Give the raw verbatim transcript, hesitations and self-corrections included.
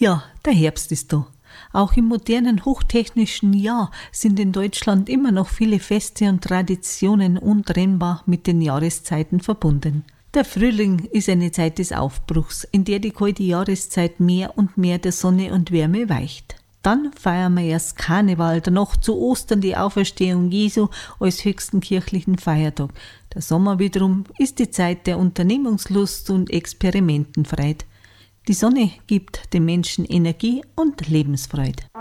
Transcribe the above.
Ja, der Herbst ist da. Auch im modernen, hochtechnischen Jahr sind in Deutschland immer noch viele Feste und Traditionen untrennbar mit den Jahreszeiten verbunden. Der Frühling ist eine Zeit des Aufbruchs, in der die kalte Jahreszeit mehr und mehr der Sonne und Wärme weicht. Dann feiern wir erst Karneval, danach zu Ostern die Auferstehung Jesu als höchsten kirchlichen Feiertag. Der Sommer wiederum ist die Zeit der Unternehmungslust und Experimentenfreude. Die Sonne gibt den Menschen Energie und Lebensfreude.